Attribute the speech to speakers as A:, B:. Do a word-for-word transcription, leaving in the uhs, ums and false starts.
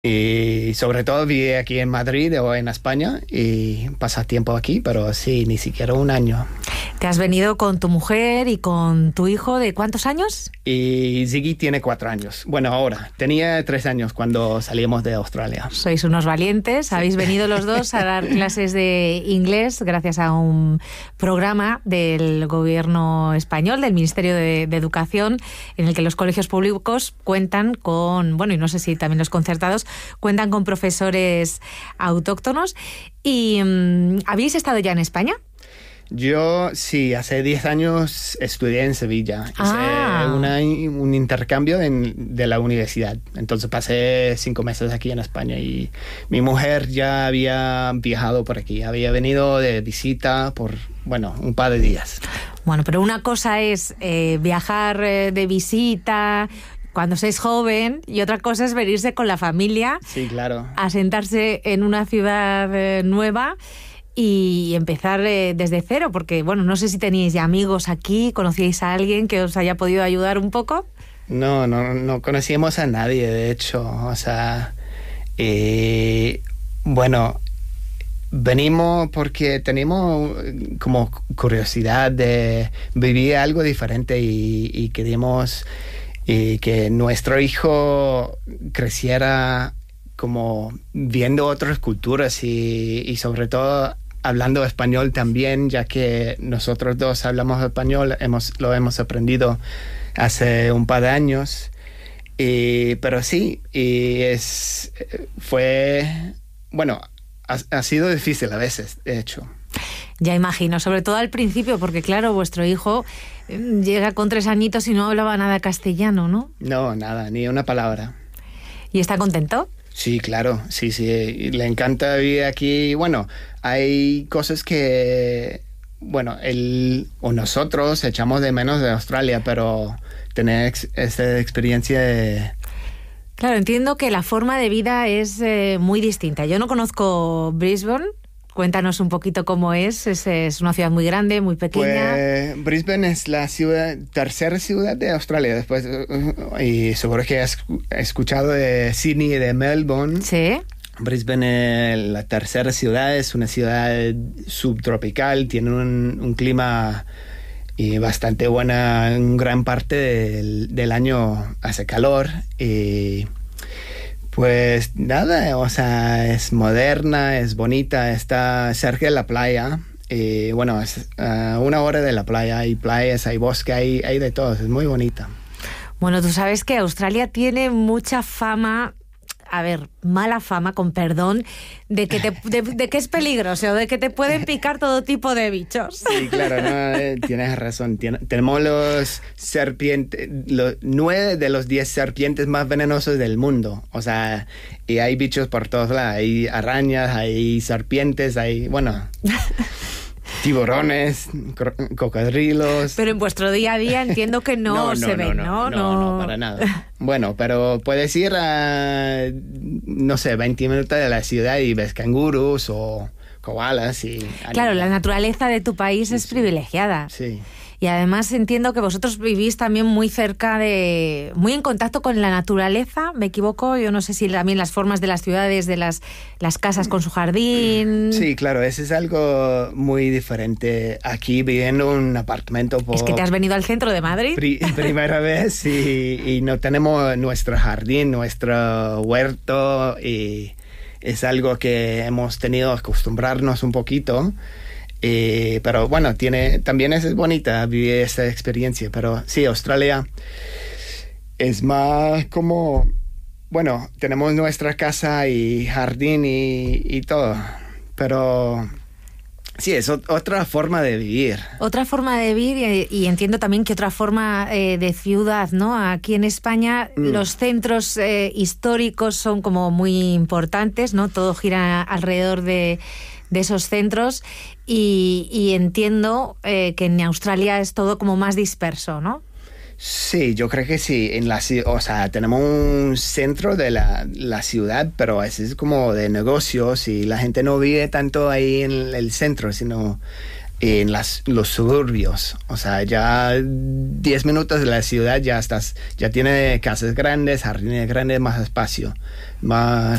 A: Y sobre todo viví aquí en Madrid o en España y pasas tiempo aquí, pero sí, ni siquiera un año.
B: ¿Te has venido con tu mujer y con tu hijo de cuántos años?
A: Y Ziggy tiene cuatro años. Bueno, ahora. Tenía tres años cuando salimos de Australia.
B: Sois unos valientes. Sí. Habéis venido los dos a dar clases de inglés gracias a un programa del gobierno español, del Ministerio de, de Educación, en el que los colegios públicos cuentan con, bueno, y no sé si también los concertados, cuentan con profesores autóctonos. ¿Y um, habéis estado ya en España?
A: Yo sí, hace diez años estudié en Sevilla. Hice
B: ah.
A: una, un intercambio en, de la universidad. Entonces pasé cinco meses aquí en España y mi mujer ya había viajado por aquí. Había venido de visita por, bueno, un par de días.
B: Bueno, pero una cosa es eh, viajar eh, de visita cuando se es joven y otra cosa es venirse con la familia.
A: Sí, claro.
B: A sentarse en una ciudad eh, nueva y empezar eh, desde cero, porque, bueno, no sé si teníais ya amigos aquí, conocíais a alguien que os haya podido ayudar un poco.
A: No, no, no conocíamos a nadie, de hecho, o sea, eh, bueno, venimos porque tenemos como curiosidad de vivir algo diferente y, y queríamos eh, que nuestro hijo creciera como viendo otras culturas y, y sobre todo hablando español también, ya que nosotros dos hablamos español, hemos, lo hemos aprendido hace un par de años. Y, pero sí, y es, fue, bueno, ha, ha sido difícil a veces, de hecho.
B: Ya imagino, sobre todo al principio, porque claro, vuestro hijo llega con tres añitos y no hablaba nada castellano, ¿no?
A: No, nada, ni una palabra.
B: ¿Y está contento?
A: Sí, claro, sí, sí, le encanta vivir aquí. Bueno, hay cosas que, bueno, él o nosotros echamos de menos de Australia, pero tener ex, esta experiencia de...
B: Claro, entiendo que la forma de vida es eh, muy distinta. Yo no conozco Brisbane. Cuéntanos un poquito cómo es. Es, es una ciudad muy grande, muy pequeña.
A: Pues Brisbane es la ciudad, tercera ciudad de Australia. Después, y seguro que has escuchado de Sydney y de Melbourne.
B: Sí.
A: Brisbane es la tercera ciudad, es una ciudad subtropical, tiene un, un clima y bastante buena. En gran parte del, del año hace calor y... Pues nada, o sea, es moderna, es bonita, está cerca de la playa. Y bueno, es uh, una hora de la playa, hay playas, hay bosque, hay, hay de todo, es muy bonita.
B: Bueno, tú sabes que Australia tiene mucha fama, a ver, mala fama, con perdón, de que, te, de, de que es peligroso, de que te pueden picar todo tipo de bichos.
A: Sí, claro, no, eh, tienes razón. Tien, tenemos los serpientes, los nueve de los diez serpientes más venenosos del mundo. O sea, y hay bichos por todos lados. Hay arañas, hay serpientes, hay, bueno... tiburones, cocodrilos...
B: Pero en vuestro día a día entiendo que no, no, no se ven,
A: no,
B: ¿no?
A: No, no, no, para nada. Bueno, pero puedes ir a, no sé, veinte minutos de la ciudad y ves cangurus o koalas y...
B: Claro, la naturaleza de tu país sí, es sí. privilegiada.
A: Sí.
B: Y además entiendo que vosotros vivís también muy cerca de... muy en contacto con la naturaleza, ¿me equivoco? Yo no sé si también las formas de las ciudades, de las, las casas con su jardín...
A: Sí, claro, eso es algo muy diferente. Aquí viviendo en un apartamento por...
B: Es que te has venido al centro de Madrid.
A: Pri- primera vez y, y no tenemos nuestro jardín, nuestro huerto y es algo que hemos tenido que acostumbrarnos un poquito. Eh, pero bueno, tiene, también es bonita vivir esta experiencia, pero sí, Australia es más como, bueno, tenemos nuestra casa y jardín y, y todo, pero sí, es o- otra forma de vivir.
B: Otra forma de vivir y, y entiendo también que otra forma eh, de ciudad, ¿no? Aquí en España mm. los centros eh, históricos son como muy importantes, ¿no? Todo gira alrededor de... de esos centros y, y entiendo eh, que en Australia es todo como más disperso, ¿no?
A: Sí, yo creo que sí. En la, o sea, tenemos un centro de la, la ciudad, pero es como de negocios y la gente no vive tanto ahí en el centro, sino en las, los suburbios. O sea, ya diez minutos de la ciudad ya estás, ya tiene casas grandes, jardines grandes, más espacio, más